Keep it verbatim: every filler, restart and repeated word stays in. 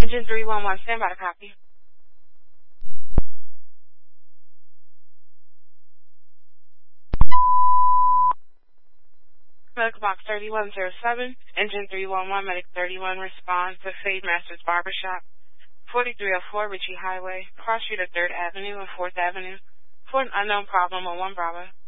Engine three one one, stand by to copy. Medical box thirty-one oh seven, Engine three one one, Medic thirty-one, respond to Fade Masters Barbershop, forty-three oh four Ritchie Highway, cross street of third Avenue and fourth Avenue, for an unknown problem on one Bravo.